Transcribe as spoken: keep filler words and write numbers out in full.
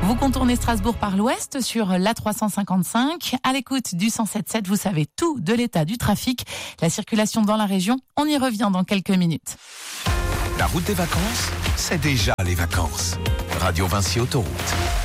Vous contournez Strasbourg par l'ouest sur l'A trois cent cinquante-cinq. À l'écoute du cent sept sept, vous savez tout de l'état du trafic, la circulation dans la région. On y revient dans quelques minutes. La route des vacances, c'est déjà les vacances. Radio Vinci Autoroute.